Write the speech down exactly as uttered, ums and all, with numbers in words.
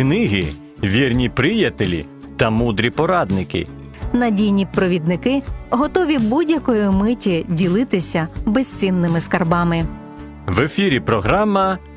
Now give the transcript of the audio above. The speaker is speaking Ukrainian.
книги, вірні приятелі та мудрі порадники. Надійні провідники готові будь-якої миті ділитися безцінними скарбами. В ефірі програма